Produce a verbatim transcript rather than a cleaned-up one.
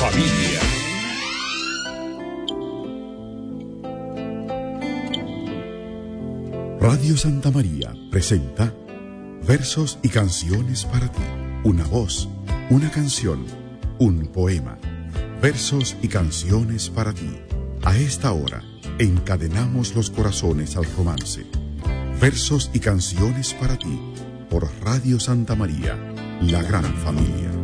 familia. Radio Santa María presenta Versos y canciones para ti. Una voz, una canción, un poema. Versos y canciones para ti. A esta hora, encadenamos los corazones al romance. Versos y canciones para ti, por Radio Santa María, la gran familia.